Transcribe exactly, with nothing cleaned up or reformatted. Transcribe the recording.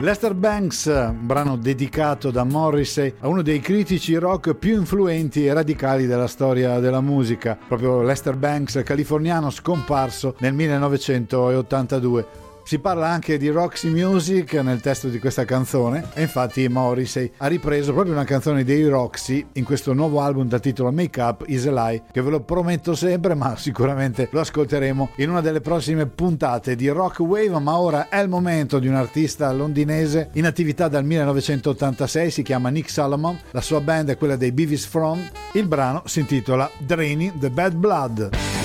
Lester Bangs, un brano dedicato da Morrissey a uno dei critici rock più influenti e radicali della storia della musica, proprio Lester Bangs, californiano scomparso nel millenovecentottantadue. Si parla anche di Roxy Music nel testo di questa canzone e infatti Morrissey ha ripreso proprio una canzone dei Roxy in questo nuovo album dal titolo Make Up Is a Lie, che ve lo prometto sempre, ma sicuramente lo ascolteremo in una delle prossime puntate di Rock Wave. Ma ora è il momento di un artista londinese in attività dal millenovecentottantasei, si chiama Nick Salomon, la sua band è quella dei Beavis From, il brano si intitola Draining the Bad Blood.